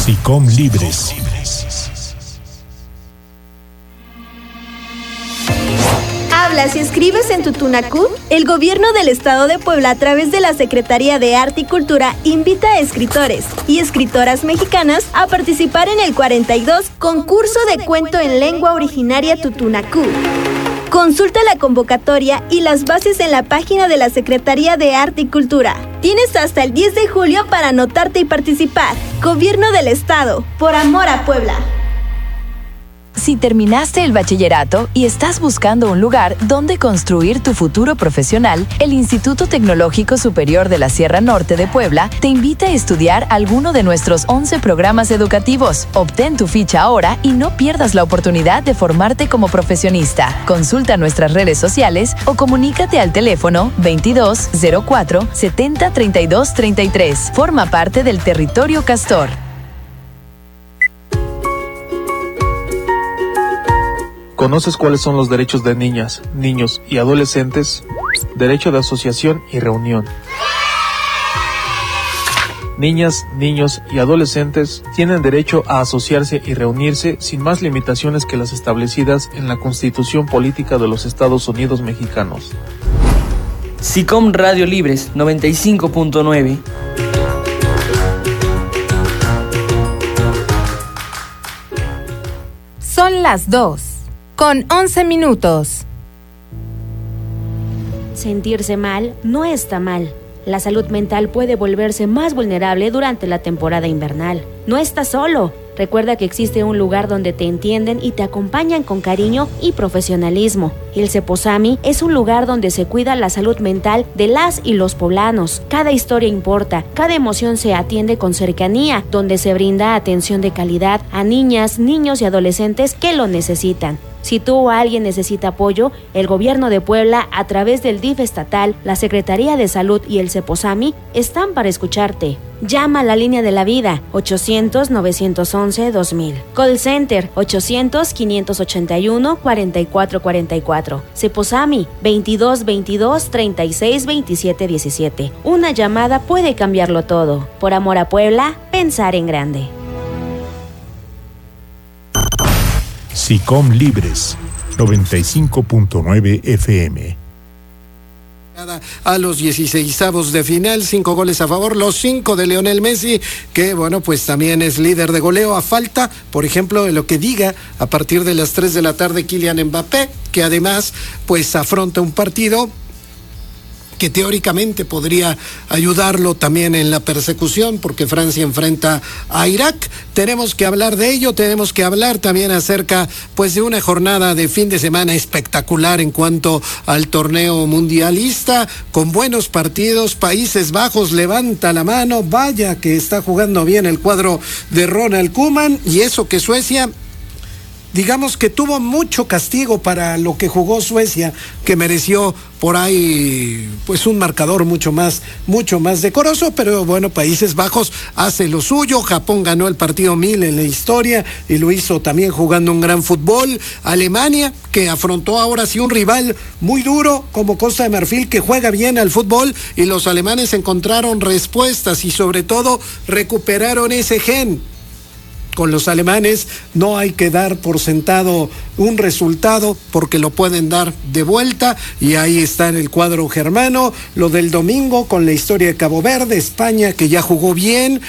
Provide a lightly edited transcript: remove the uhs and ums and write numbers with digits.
SICOM Libres. ¿Hablas y escribes en tu Tunacú? El gobierno del estado de Puebla, a través de la Secretaría de Arte y Cultura, invita a escritores y escritoras mexicanas a participar en el 42 Concurso de Cuento en Lengua Originaria Tutunacú. Consulta la convocatoria y las bases en la página de la Secretaría de Arte y Cultura. Tienes hasta el 10 de julio para anotarte y participar. Gobierno del Estado, por amor a Puebla. Si terminaste el bachillerato y estás buscando un lugar donde construir tu futuro profesional, el Instituto Tecnológico Superior de la Sierra Norte de Puebla te invita a estudiar alguno de nuestros 11 programas educativos. Obtén tu ficha ahora y no pierdas la oportunidad de formarte como profesionista. Consulta nuestras redes sociales o comunícate al teléfono 2204 70 32 33. Forma parte del Territorio Castor. ¿Conoces cuáles son los derechos de niñas, niños y adolescentes? Derecho de asociación y reunión. Niñas, niños y adolescentes tienen derecho a asociarse y reunirse sin más limitaciones que las establecidas en la Constitución Política de los Estados Unidos Mexicanos. SICOM Radio Libres 95.9. Son las 2:11. Sentirse mal no está mal. La salud mental puede volverse más vulnerable durante la temporada invernal. No estás solo. Recuerda que existe un lugar donde te entienden y te acompañan con cariño y profesionalismo. El Ceposami es un lugar donde se cuida la salud mental de las y los poblanos. Cada historia importa, cada emoción se atiende con cercanía, donde se brinda atención de calidad a niñas, niños y adolescentes que lo necesitan. Si tú o alguien necesita apoyo, el Gobierno de Puebla, a través del DIF estatal, la Secretaría de Salud y el Ceposami, están para escucharte. Llama a la línea de la vida, 800-911-2000. Call Center, 800-581-4444. Ceposami, 2222-362717. Una llamada puede cambiarlo todo. Por amor a Puebla, pensar en grande. SICOM Libres, 95.9 FM. A los 16avos de final, 5 goles a favor, los 5 de Lionel Messi, que bueno, pues también es líder de goleo, a falta, por ejemplo, de lo que diga a partir de las 3 de la tarde Kylian Mbappé, que además pues afronta un partido que teóricamente podría ayudarlo también en la persecución, porque Francia enfrenta a Irak. Tenemos que hablar de ello, tenemos que hablar también acerca pues de una jornada de fin de semana espectacular en cuanto al torneo mundialista, con buenos partidos. Países Bajos levanta la mano, vaya que está jugando bien el cuadro de Ronald Koeman, y eso que Suecia, digamos que tuvo mucho castigo para lo que jugó Suecia, que mereció por ahí pues un marcador mucho más decoroso, pero bueno, Países Bajos hace lo suyo. Japón ganó el partido 1000 en la historia y lo hizo también jugando un gran fútbol. Alemania, que afrontó ahora sí un rival muy duro como Costa de Marfil, que juega bien al fútbol, y los alemanes encontraron respuestas y sobre todo recuperaron ese gen. Con los alemanes no hay que dar por sentado un resultado, porque lo pueden dar de vuelta, y ahí está en el cuadro germano. Lo del domingo con la historia de Cabo Verde, España, que ya jugó bien,